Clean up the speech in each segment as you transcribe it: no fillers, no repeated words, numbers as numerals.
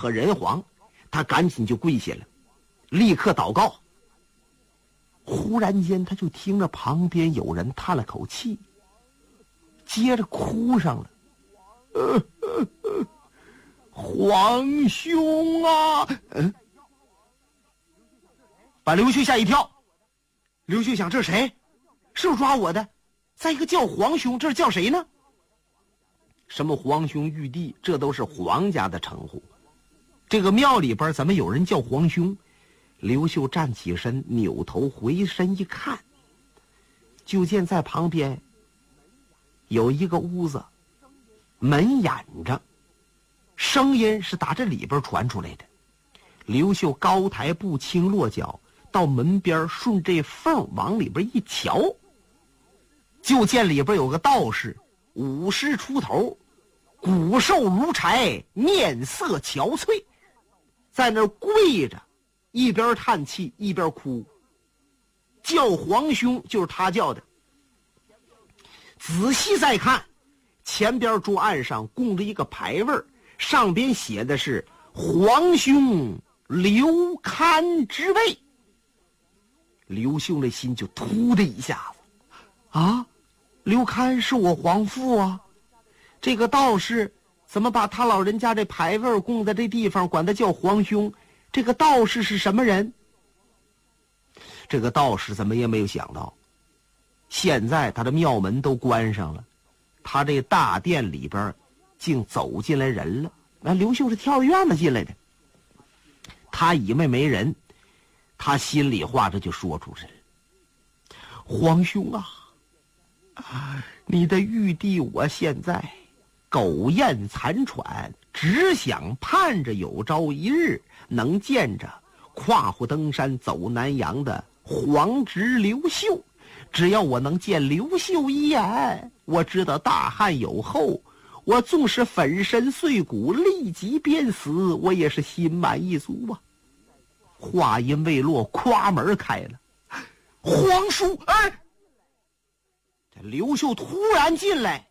和人皇，他赶紧就跪下了，立刻祷告。忽然间他就听着旁边有人叹了口气，接着哭上了。皇兄啊！把刘秀吓一跳。刘秀想，这是谁？是不是抓我的？再一个叫皇兄，这是叫谁呢？什么皇兄玉帝，这都是皇家的称呼。这个庙里边怎么有人叫皇兄？刘秀站起身，扭头回身一看，就见在旁边有一个屋子，门掩着，声音是打这里边传出来的。刘秀高抬步，轻落脚，到门边，顺这缝往里边一瞧，就见里边有个道士，50出头，骨瘦如柴，面色憔悴，在那儿跪着，一边叹气一边哭，叫皇兄就是他叫的。仔细再看，前边桌案上供着一个牌位，上边写的是皇兄刘堪之位。刘秀的心就突的一下子，啊，刘堪是我皇父啊，这个道士怎么把他老人家这牌位供在这地方，管他叫皇兄？这个道士是什么人？这个道士怎么也没有想到，现在他的庙门都关上了，他这大殿里边竟走进来人了。那刘秀是跳着院子进来的，他以为没人，他心里话这就说出来了：皇兄啊，你的玉帝我现在苟延残喘，只想盼着有朝一日能见着跨虎登山走南阳的皇侄刘秀。只要我能见刘秀一眼，我知道大汉有后，我纵是粉身碎骨立即便死，我也是心满意足啊。话音未落，夸门开了，皇叔！哎，这刘秀突然进来，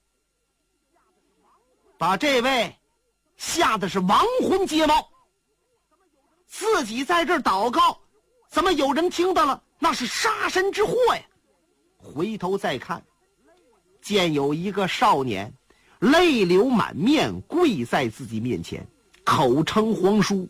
把这位吓得是亡魂皆冒。自己在这儿祷告，怎么有人听到了？那是杀身之祸呀！回头再看，见有一个少年泪流满面跪在自己面前，口称皇叔。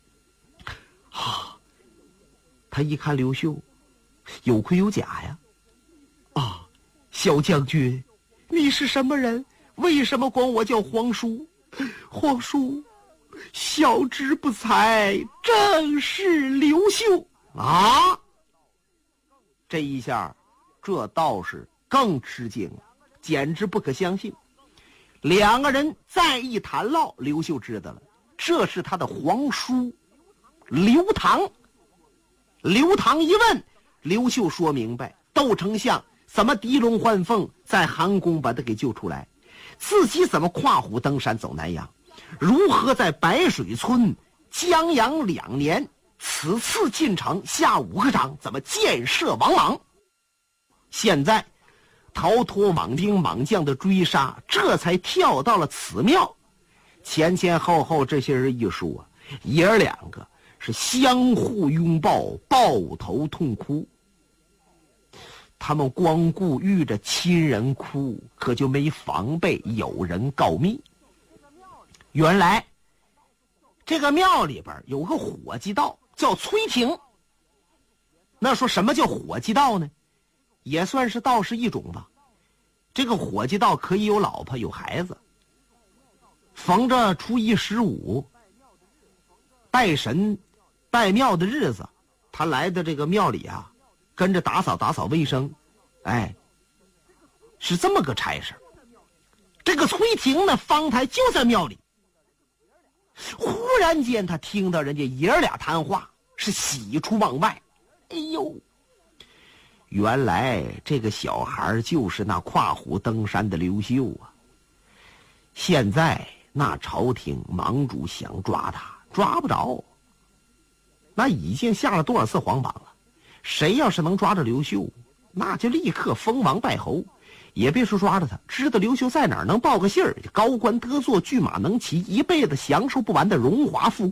他一看刘秀，有盔有甲呀。啊，小将军，你是什么人？为什么管我叫皇叔？皇叔，小侄不才，正是刘秀啊！这一下，这道士更吃惊了，简直不可相信。两个人再一谈唠，刘秀知道了，这是他的皇叔刘唐。刘唐一问，刘秀说明白，窦丞相怎么狄龙换凤，在韩宫把他给救出来，自己怎么跨虎登山走南阳，如何在白水村江阳2年，此次进城下5个掌，怎么箭射王莽。现在逃脱莽兵莽将的追杀，这才跳到了此庙。前前后后这些人一说啊，爷儿两个是相互拥抱，抱头痛哭。他们光顾遇着亲人哭，可就没防备有人告密。原来这个庙里边有个伙计道叫崔廷。那说什么叫伙计道呢？也算是道士一种吧。这个伙计道可以有老婆有孩子，逢着初一15拜神拜庙的日子，他来的这个庙里啊，跟着打扫打扫卫生，哎，是这么个差事。这个崔廷呢，方台就在庙里。忽然间他听到人家爷儿俩谈话，是喜出望外。哎呦，原来这个小孩就是那跨虎登山的刘秀啊！现在那朝廷盟主想抓他，抓不着。那已经下了多少次皇榜了？谁要是能抓着刘秀，那就立刻封王拜侯。也别说抓着他，知道刘秀在哪儿，能报个信儿，高官得坐，骏马能骑，一辈子享受不完的荣华富贵。